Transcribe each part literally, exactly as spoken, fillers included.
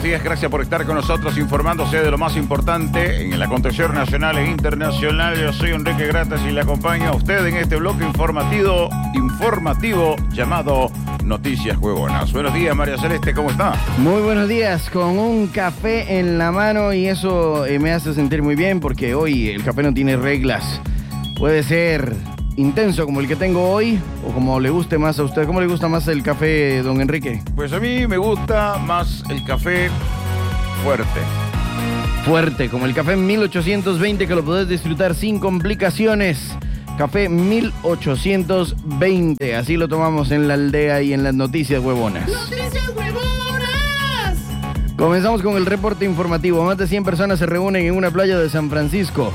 días, gracias por estar con nosotros informándose de lo más importante en el acontecer nacional e internacional. Yo soy Enrique Gratas y le acompaño a usted en este bloque informativo, informativo llamado Noticias Huevonas. Buenos días, María Celeste, ¿cómo está? Muy buenos días, con un café en la mano y eso eh, me hace sentir muy bien porque hoy el café no tiene reglas. Puede ser intenso como el que tengo hoy o como le guste más a usted. ¿Cómo le gusta más el café, don Enrique? Pues a mí me gusta más el café fuerte. Fuerte, como el café mil ochocientos veinte que lo podés disfrutar sin complicaciones. Café mil ochocientos veinte, así lo tomamos en la aldea y en las noticias huevonas. ¡Noticias huevonas! Comenzamos con el reporte informativo. Más de cien personas se reúnen en una playa de San Francisco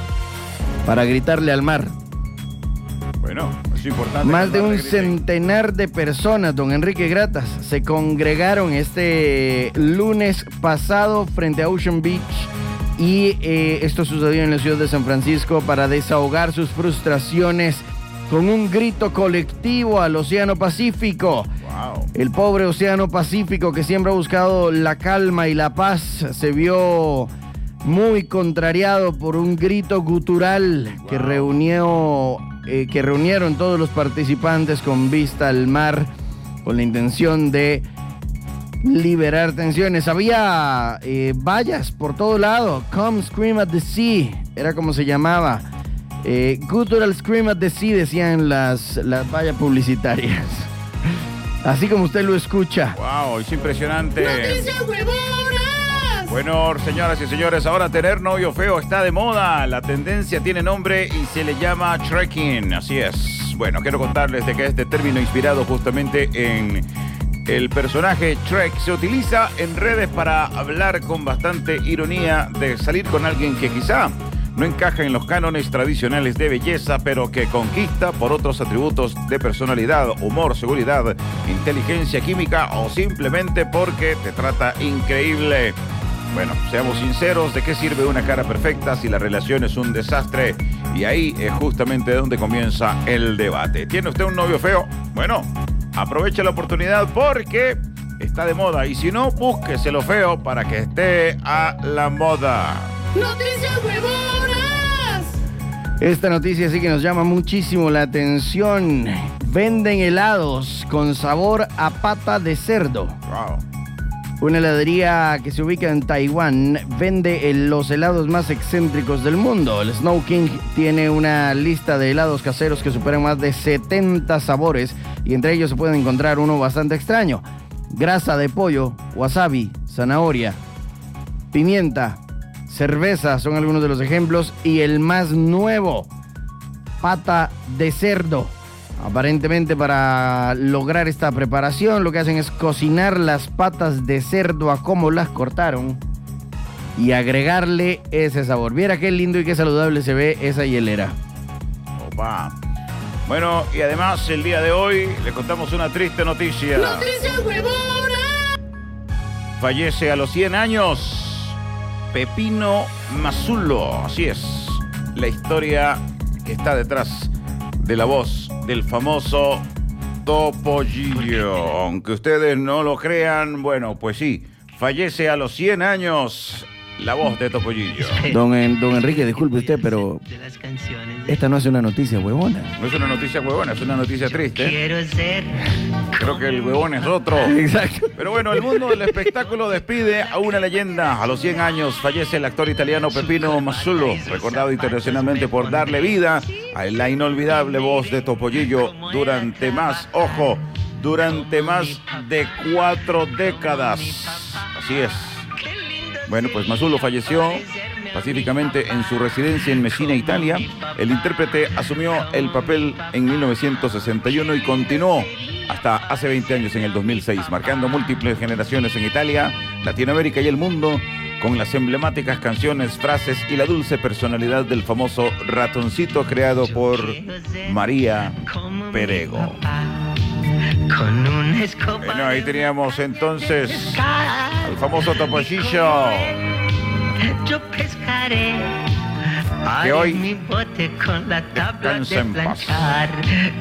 para gritarle al mar. Bueno, es importante. Más de un centenar de personas, don Enrique Gratas, se congregaron este lunes pasado frente a Ocean Beach y eh, esto sucedió en la ciudad de San Francisco para desahogar sus frustraciones con un grito colectivo al Océano Pacífico. Wow. El pobre Océano Pacífico, que siempre ha buscado la calma y la paz, se vio muy contrariado por un grito gutural wow. que reunió... Eh, que reunieron todos los participantes con vista al mar con la intención de liberar tensiones. Había eh, vallas por todo lado. Come Scream at the Sea era como se llamaba. Eh, Guttural Scream at the Sea decían las, las vallas publicitarias. Así como usted lo escucha. Wow, es impresionante. ¡Noticias huevonas! Bueno, señoras y señores, ahora tener novio feo está de moda. La tendencia tiene nombre y se le llama trekking. Así es. Bueno, quiero contarles de que este término inspirado justamente en el personaje Shrek se utiliza en redes para hablar con bastante ironía de salir con alguien que quizá no encaja en los cánones tradicionales de belleza, pero que conquista por otros atributos de personalidad, humor, seguridad, inteligencia química o simplemente porque te trata increíble. Bueno, seamos sinceros, ¿de qué sirve una cara perfecta si la relación es un desastre? Y ahí es justamente donde comienza el debate. ¿Tiene usted un novio feo? Bueno, aproveche la oportunidad porque está de moda. Y si no, búsquese lo feo para que esté a la moda. ¡Noticias huevonas! Esta noticia sí que nos llama muchísimo la atención. Venden helados con sabor a pata de cerdo. Wow. Una heladería que se ubica en Taiwán vende los helados más excéntricos del mundo. El Snow King tiene una lista de helados caseros que superan más de setenta sabores y entre ellos se puede encontrar uno bastante extraño. Grasa de pollo, wasabi, zanahoria, pimienta, cerveza son algunos de los ejemplos y el más nuevo, pata de cerdo. Aparentemente para lograr esta preparación lo que hacen es cocinar las patas de cerdo a como las cortaron y agregarle ese sabor. Viera qué lindo y qué saludable se ve esa hielera. Opa. Bueno, y además el día de hoy le contamos una triste noticia. ¡Noticias huevonas! Fallece a los cien años Pepino Mazzulo. Así es, la historia que está detrás de la voz del famoso Topollillo. Aunque ustedes no lo crean, bueno, pues sí, fallece a los cien años la voz de Topollillo. Don, en, don Enrique, disculpe usted, pero esta no es una noticia huevona. No es una noticia huevona, es una noticia triste. Quiero ser. Creo que el huevón es otro. Exacto. Pero bueno, el mundo del espectáculo despide a una leyenda. A los cien años fallece el actor italiano Pepino Mazzulo, recordado internacionalmente por darle vida a la inolvidable voz de Topollillo durante más, ojo, durante más de cuatro décadas. Así es. Bueno, pues Mazzulo falleció pacíficamente en su residencia en Messina, Italia. El intérprete asumió el papel en mil novecientos sesenta y uno y continuó hasta hace veinte años, en el dos mil seis, marcando múltiples generaciones en Italia, Latinoamérica y el mundo con las emblemáticas canciones, frases y la dulce personalidad del famoso ratoncito creado por María Perego. Con un escoba. Bueno, ahí teníamos entonces al famoso Topollillo. Yo pescaré. Que hoy mi bote con la tabla descansa de en paz. planchar,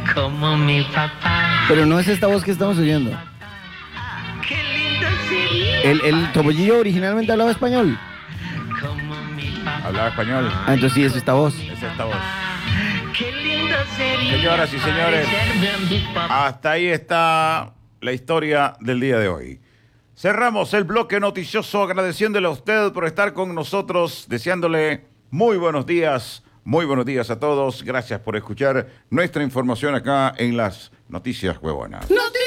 como mi papá. Pero no es esta voz que estamos oyendo. Qué lindo sería El, el topollillo originalmente hablaba español. como mi papá. Hablaba español. Ah, entonces sí, es esta voz. Es esta voz. Qué lindo sería Señoras y señores, parecerme a mi papá. hasta ahí está la historia del día de hoy. Cerramos el bloque noticioso agradeciéndole a usted por estar con nosotros, deseándole muy buenos días, muy buenos días a todos. Gracias por escuchar nuestra información acá en las Noticias Huevonas. ¡Noticias!